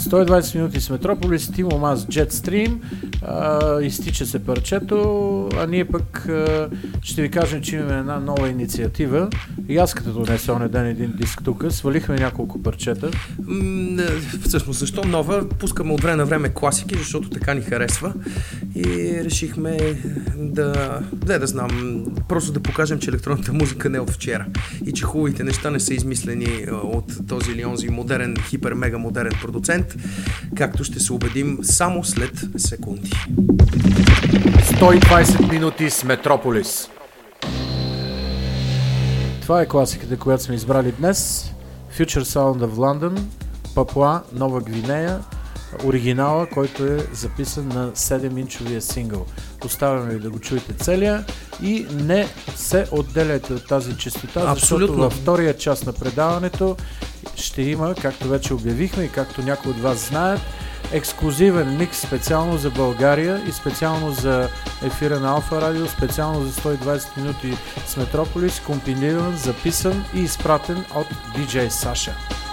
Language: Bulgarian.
120 минути с Метрополис, Тимо Мас, Jetstream, изтича се парчето, а ние пък ще ви кажем, че имаме една нова инициатива. И аз като донеса оня ден един диск тук, свалихме няколко парчета. Всъщност, защо нова? Пускаме от време на време класики, защото така ни харесва и решихме да знам, просто да покажем, че електронната музика не е от вчера и че хубавите неща не са измислени от този или онзи модерен, хипер-мега модерен продуцент, както ще се убедим само след секунди. 120 минути с Метрополис. Това е класиката, която сме избрали днес. Future Sound of London, Папуа, Нова Гвинея, оригинала, който е записан на 7-инчовия сингъл. Оставяме ви да го чуете целия и не се отделяйте от тази честота, защото във втория част на предаването ще има, както вече обявихме и както някои от вас знаят, ексклузивен микс специално за България и специално за ефира на Алфа Радио, специално за 120 минути с Метрополис, компилиран, записан и изпратен от DJ Саша.